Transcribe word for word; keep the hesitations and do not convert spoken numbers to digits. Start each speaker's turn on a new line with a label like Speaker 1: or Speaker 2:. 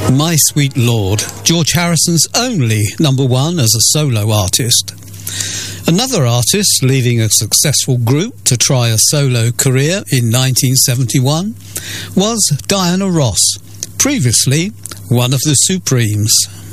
Speaker 1: My Sweet Lord, George Harrison's only number one as a solo artist. Another artist leaving a successful group to try a solo career in nineteen seventy-one was Diana Ross, previously one of the Supremes.